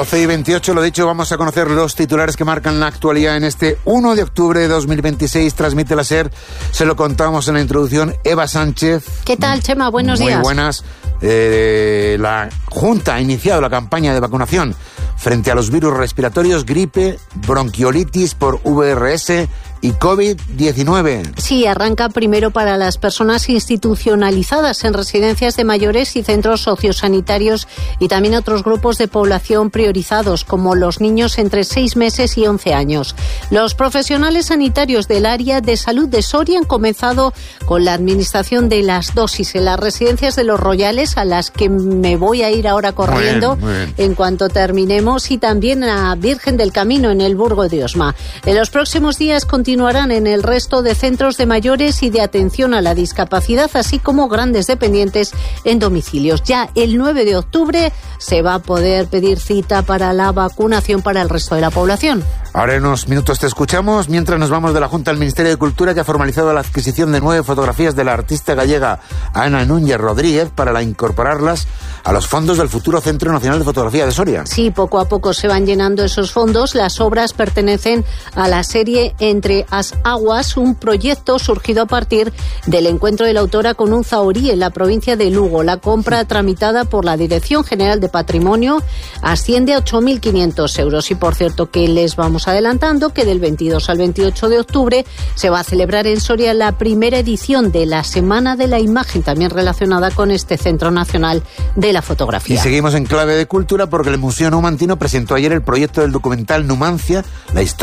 12:28, lo dicho, vamos a conocer los titulares que marcan la actualidad en este 1 de octubre de 2026. Transmite la SER, se lo contamos en la introducción, Eva Sánchez. ¿Qué tal, Chema? Buenos días. Muy buenas. La Junta ha iniciado la campaña de vacunación frente a los virus respiratorios, gripe, bronquiolitis por VRS y COVID-19. Sí, arranca primero para las personas institucionalizadas en residencias de mayores y centros sociosanitarios y también otros grupos de población priorizados, como los niños entre 6 meses y 11 años. Los profesionales sanitarios del área de salud de Soria han comenzado con la administración de las dosis en las residencias de Los Royales, a las que me voy a ir ahora corriendo muy bien. En cuanto terminemos, y también a Virgen del Camino en el Burgo de Osma. En los próximos días continuarán en el resto de centros de mayores y de atención a la discapacidad, así como grandes dependientes en domicilios. Ya el 9 de octubre se va a poder pedir cita para la vacunación para el resto de la población. Ahora en unos minutos te escuchamos, mientras nos vamos de la Junta al Ministerio de Cultura, que ha formalizado la adquisición de 9 fotografías de la artista gallega Ana Núñez Rodríguez para incorporarlas a los fondos del futuro Centro Nacional de Fotografía de Soria. Sí, poco a poco se van llenando esos fondos. Las obras pertenecen a la serie Entre as Aguas, un proyecto surgido a partir del encuentro de la autora con un zahorí en la provincia de Lugo. La compra tramitada por la Dirección General de Patrimonio asciende a 8.500 euros. Y por cierto, que les vamos adelantando que del 22 al 28 de octubre se va a celebrar en Soria la primera edición de la Semana de la Imagen, también relacionada con este Centro Nacional de la Fotografía. Y seguimos en clave de cultura porque el Museo Numantino presentó ayer el proyecto del documental Numancia, la historia